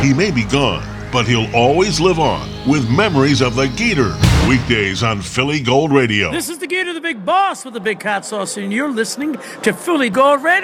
He may be gone, but he'll always live on with memories of the Gator. Weekdays on Philly Gold Radio. This is the Gator, the big boss with the big hot sauce, and you're listening to Philly Gold Radio.